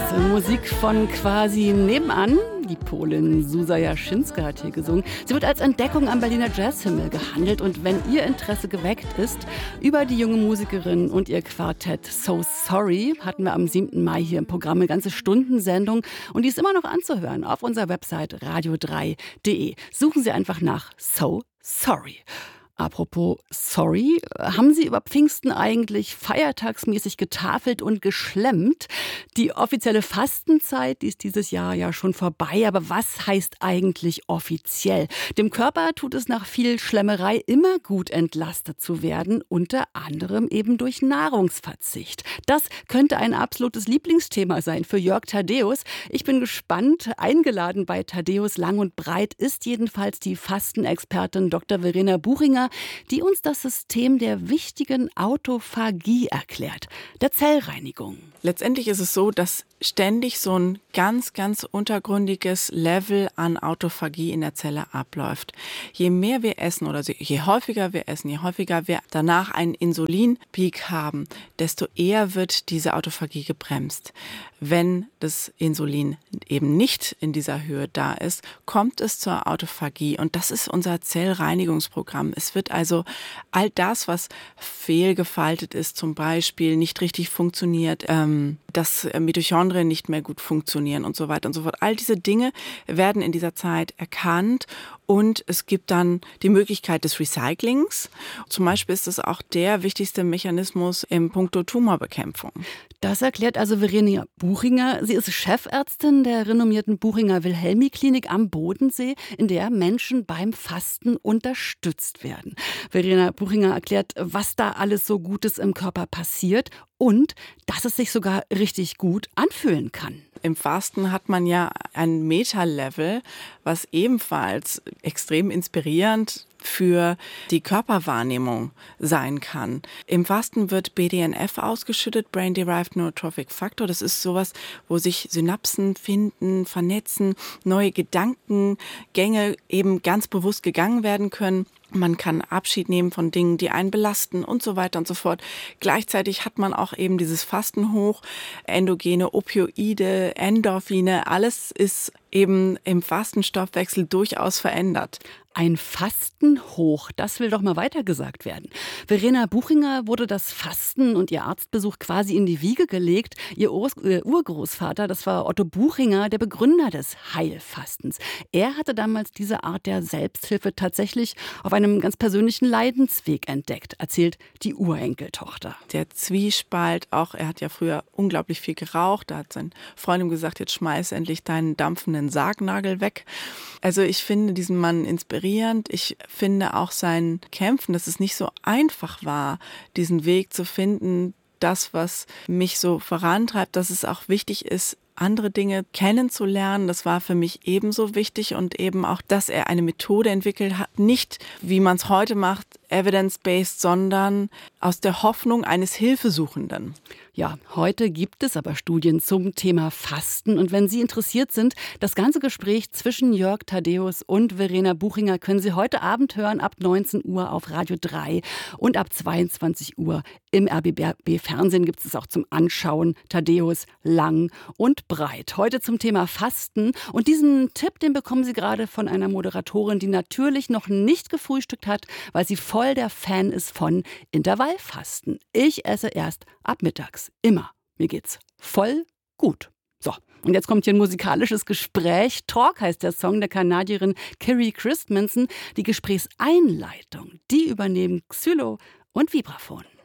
Musik von quasi nebenan. Die Polin Zuzia Jaschinska hat hier gesungen. Sie wird als Entdeckung am Berliner Jazzhimmel gehandelt. Und wenn Ihr Interesse geweckt ist über die junge Musikerin und ihr Quartett So Sorry, hatten wir am 7. Mai hier im Programm eine ganze Stundensendung. Und die ist immer noch anzuhören auf unserer Website radio3.de. Suchen Sie einfach nach So Sorry. Apropos sorry, haben Sie über Pfingsten eigentlich feiertagsmäßig getafelt und geschlemmt? Die offizielle Fastenzeit, die ist dieses Jahr ja schon vorbei, aber was heißt eigentlich offiziell? Dem Körper tut es nach viel Schlemmerei immer gut, entlastet zu werden, unter anderem eben durch Nahrungsverzicht. Das könnte ein absolutes Lieblingsthema sein für Jörg Thaddeus. Ich bin gespannt. Eingeladen bei Thaddeus Lang und Breit ist jedenfalls die Fastenexpertin Dr. Verena Buchinger, die uns das System der wichtigen Autophagie erklärt, der Zellreinigung. Letztendlich ist es so, dass ständig so ein ganz, ganz untergründiges Level an Autophagie in der Zelle abläuft. Je mehr wir essen oder je häufiger wir essen, je häufiger wir danach einen Insulinpeak haben, desto eher wird diese Autophagie gebremst. Wenn das Insulin eben nicht in dieser Höhe da ist, kommt es zur Autophagie und das ist unser Zellreinigungsprogramm. Es wird also all das, was fehlgefaltet ist, zum Beispiel nicht richtig funktioniert, dass Mitochondrien nicht mehr gut funktionieren und so weiter und so fort. All diese Dinge werden in dieser Zeit erkannt und es gibt dann die Möglichkeit des Recyclings. Zum Beispiel ist das auch der wichtigste Mechanismus im Puncto Tumorbekämpfung. Das erklärt also Verena Buchinger. Sie ist Chefärztin der renommierten Buchinger-Wilhelmi-Klinik am Bodensee, in der Menschen beim Fasten unterstützt werden. Verena Buchinger erklärt, was da alles so Gutes im Körper passiert und dass es sich sogar richtig gut anfühlen kann. Im Fasten hat man ja ein Meta-Level, was ebenfalls extrem inspirierend für die Körperwahrnehmung sein kann. Im Fasten wird BDNF ausgeschüttet, Brain-Derived Neurotrophic Factor. Das ist sowas, wo sich Synapsen finden, vernetzen, neue Gedankengänge eben ganz bewusst gegangen werden können. Man kann Abschied nehmen von Dingen, die einen belasten und so weiter und so fort. Gleichzeitig hat man auch eben dieses Fastenhoch, endogene Opioide, Endorphine, alles ist eben im Fastenstoffwechsel durchaus verändert. Ein Fastenhoch, das will doch mal weitergesagt werden. Verena Buchinger wurde das Fasten und ihr Arztbesuch quasi in die Wiege gelegt. Ihr Urgroßvater, das war Otto Buchinger, der Begründer des Heilfastens. Er hatte damals diese Art der Selbsthilfe tatsächlich auf einem ganz persönlichen Leidensweg entdeckt, erzählt die Urenkeltochter. Der Zwiespalt, auch er hat ja früher unglaublich viel geraucht, da hat sein Freund ihm gesagt, jetzt schmeiß endlich deinen dampfenden Sargnagel weg. Also ich finde diesen Mann inspirierend. Ich finde auch sein Kämpfen, dass es nicht so einfach war, diesen Weg zu finden, das, was mich so vorantreibt, dass es auch wichtig ist, andere Dinge kennenzulernen, das war für mich ebenso wichtig und eben auch, dass er eine Methode entwickelt hat, nicht wie man es heute macht, evidence-based, sondern aus der Hoffnung eines Hilfesuchenden. Ja, heute gibt es aber Studien zum Thema Fasten. Und wenn Sie interessiert sind, das ganze Gespräch zwischen Jörg Thaddeus und Verena Buchinger können Sie heute Abend hören, ab 19 Uhr auf Radio 3 und ab 22 Uhr im RBB-Fernsehen gibt es auch zum Anschauen Thaddeus Lang und Breit. Heute zum Thema Fasten. Und diesen Tipp, den bekommen Sie gerade von einer Moderatorin, die natürlich noch nicht gefrühstückt hat, weil sie voll der Fan ist von Intervallfasten. Ich esse erst ab mittags. Immer. Mir geht's voll gut. So, und jetzt kommt hier ein musikalisches Gespräch. Talk heißt der Song der Kanadierin Carrie Christmanson. Die Gesprächseinleitung, die übernehmen Xylo und Vibraphon.